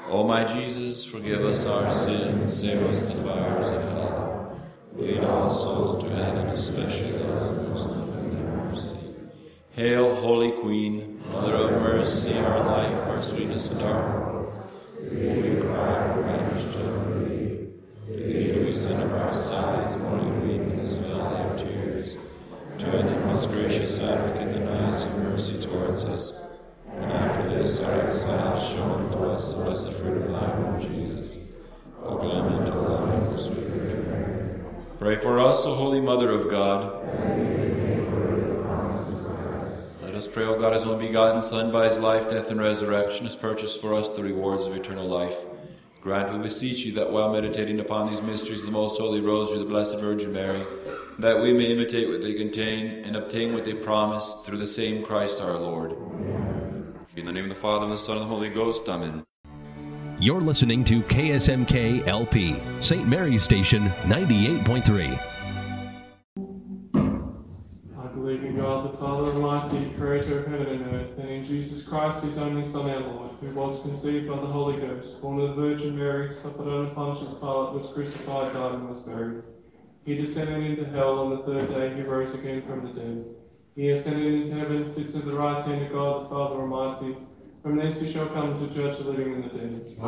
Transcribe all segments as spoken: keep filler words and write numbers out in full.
O my Jesus, forgive us our sins, save us from the fires of hell. Lead all souls to heaven, especially those most in thy mercy. Hail, Holy Queen, Mother of mercy, our life, our sweetness, and our hope. To thee we cry, poor banished children of Eve. To thee do we send up our sighs, mourning and weeping in this valley of tears. Turn then, most gracious Advocate, thine eyes of mercy towards us. And after this our exile, show unto us the blessed fruit of thy womb, Jesus. O clement, O loving, O sweet Virgin Mary. Pray for us, O Holy Mother of God. Let us pray, O God, his only begotten Son, by his life, death, and resurrection, has purchased for us the rewards of eternal life. Grant, we beseech you, that while meditating upon these mysteries of the most holy Rosary of the Blessed Virgin Mary, that we may imitate what they contain and obtain what they promise, through the same Christ our Lord. In the name of the Father, and the Son, and the Holy Ghost. Amen. You're listening to K S M K L P, Saint Mary's Station, ninety-eight point three. I believe in God, the Father Almighty, creator of heaven and earth, and in Jesus Christ, his only Son, our Lord, who was conceived by the Holy Ghost, born of the Virgin Mary, suffered under Pontius Pilate, was crucified, died, and was buried. He descended into hell. On the third day he rose again from the dead. He ascended into heaven, sits at the right hand of God, the Father Almighty. From thence he shall come to judge the living and the dead.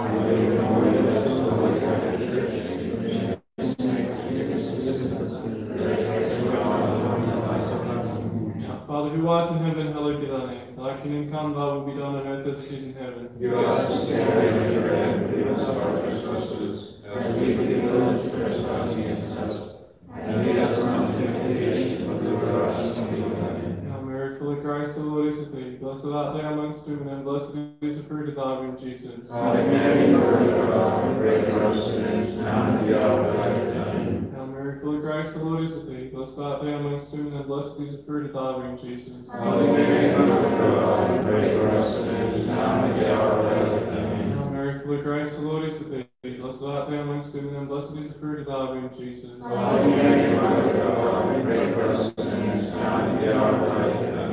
Father, who art in heaven, hallowed be thy name. Thy kingdom come, thy will be done on earth as it is in heaven. Give us this day our daily bread, and forgive us our trespasses, as we forgive those who trespass against us. And lead us not into temptation, but deliver us from evil. Amen. Hail Mary, full of grace, the Lord is with thee. Blessed art thou amongst women, and blessed is the fruit of thy womb, Jesus. Holy Mary, Mother of God, pray for us sinners, now and at the hour of our death. Amen. Hail Mary, full of grace, the Lord is with thee. Blessed art thou amongst women, and blessed is the fruit of thy womb, Jesus. Holy Mary, Mother of God, pray for us sinners, now and at the hour of our death. Amen. Hail Mary, full of grace, the Lord is with thee. Blessed art thou amongst women, and blessed is the fruit of thy womb, Jesus. Holy Mary, Mother of God, pray for us sinners, now and at the hour of our death.